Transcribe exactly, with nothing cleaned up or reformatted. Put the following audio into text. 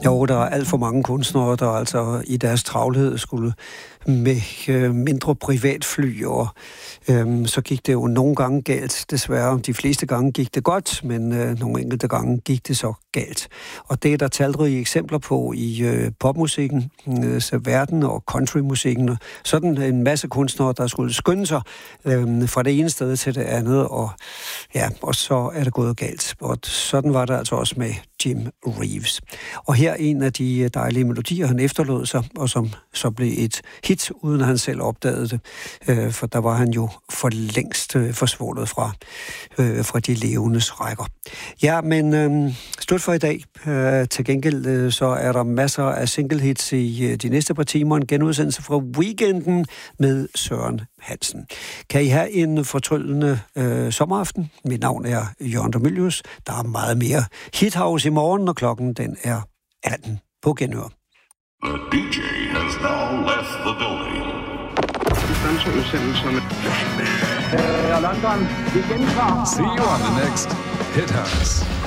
Jo, der er alt for mange kunstnere, der altså i deres travlhed skulle med øh, mindre privatfly, og øh, så gik det jo nogle gange galt, desværre. De fleste gange gik det godt, men øh, nogle enkelte gange gik det så galt. Og det er der talrige eksempler på i øh, popmusikken, øh, verden og countrymusikken. Sådan en masse kunstnere, der skulle skynde sig øh, fra det ene sted til det andet, og, ja, og så er det gået galt. Og sådan var det altså også med Jim Reeves. Og her en af de dejlige melodier, han efterlod sig, og som så blev et hit, uden at han selv opdagede det. Øh, for der var han jo for længst øh, forsvundet fra, øh, fra de levendes rækker. Ja, men øh, slut for i dag. Øh, til gengæld øh, så er der masser af single hits i øh, de næste par timer. En genudsendelse fra Weekenden med Søren Hansen. Kan I have en fortryllende øh, sommeraften? Mit navn er Jørgen Demilius. Der er meget mere Hithouse i morgen, når klokken den er atten. På genhør. The D J has now left the building. See you on the next Hit House.